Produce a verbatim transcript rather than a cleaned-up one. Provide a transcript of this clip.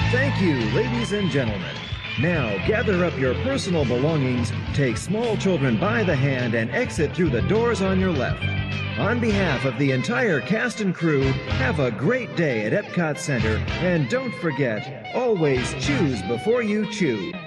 Thank you, ladies and gentlemen. Now gather up your personal belongings, take small children by the hand, and exit through the doors on your left. On behalf of the entire cast and crew, have a great day at Epcot Center, and don't forget, always choose before you chew.